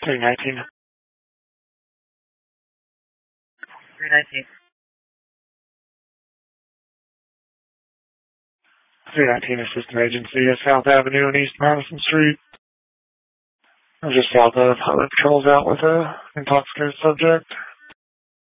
319. 319. 319 Assistant Agency at South Avenue and East Madison Street. I'm just south of Highway Patrol's out with a intoxicated subject.